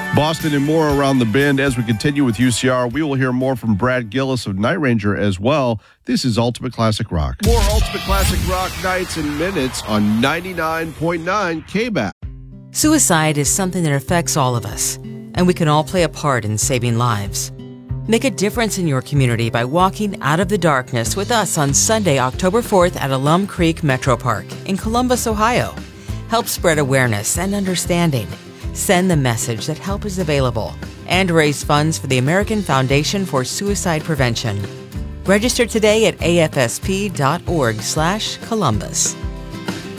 Boston and more around the bend. As we continue with UCR, we will hear more from Brad Gillis of Night Ranger as well. This is Ultimate Classic Rock. More Ultimate Classic Rock nights and minutes on 99.9 KBAP. Suicide is something that affects all of us, and we can all play a part in saving lives. Make a difference in your community by walking out of the darkness with us on Sunday, October 4th at Alum Creek Metro Park in Columbus, Ohio. Help spread awareness and understanding. Send the message that help is available and raise funds for the American Foundation for Suicide Prevention. Register today at afsp.org/Columbus.